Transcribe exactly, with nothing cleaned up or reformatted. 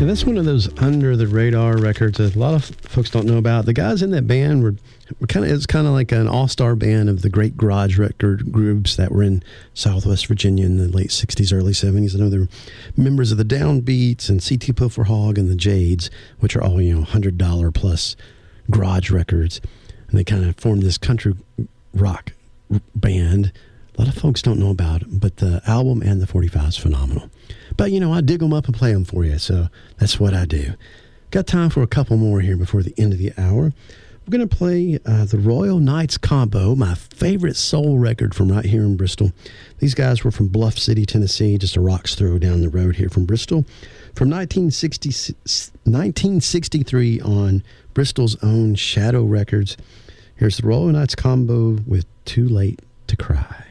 Yeah, that's one of those under the radar records that a lot of folks don't know about. The guys in that band were, were kind of it's kind of like an all-star band of the great garage record groups that were in Southwest Virginia in the late sixties, early seventies. I know they were members of the Downbeats and C T Pufferhog and the Jades, which are all, you know, one hundred dollars plus garage records. And they kind of formed this country rock band. A lot of folks don't know about it, but the album and the forty-five is phenomenal. But, you know, I dig them up and play them for you, so that's what I do. Got time for a couple more here before the end of the hour. We're going to play uh, the Royal Knights Combo, my favorite soul record from right here in Bristol. These guys were from Bluff City, Tennessee, just a rock's throw down the road here from Bristol. From nineteen sixty-three on Bristol's own Shadow Records. Here's the Royal Knights Combo with Too Late to Cry.